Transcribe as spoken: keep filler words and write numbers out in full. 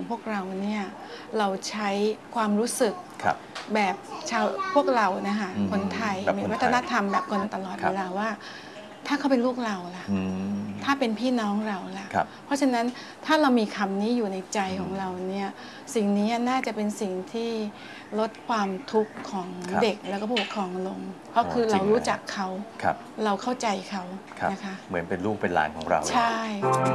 พวกเราเนี่ยเราใช้ความรู้สึกแบบชาวพวกเรานะคะคนไทยมีวัฒนธรรมแบบคนตลอดเวลาว่าถ้าเขาเป็นลูกเราล่ะถ้าเป็นพี่น้องเราล่ะเพราะฉะนั้นถ้าเรามีคำนี้อยู่ในใจของเราเนี่ยสิ่งนี้น่าจะเป็นสิ่งที่ลดความทุกข์ของเด็กแล้วก็ผู้ปกครองลงเพราะคือเรารู้จักเขาเราเข้าใจเขานะคะเหมือนเป็นลูกเป็นหลานของเราใช่